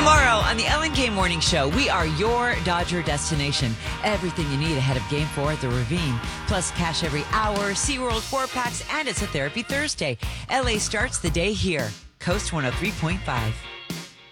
Tomorrow on the Ellen K Morning Show, we are your Dodger destination. Everything you need ahead of Game 4 at the Ravine. Plus cash every hour, SeaWorld 4-packs, and it's a Therapy Thursday. LA starts the day here. Coast 103.5.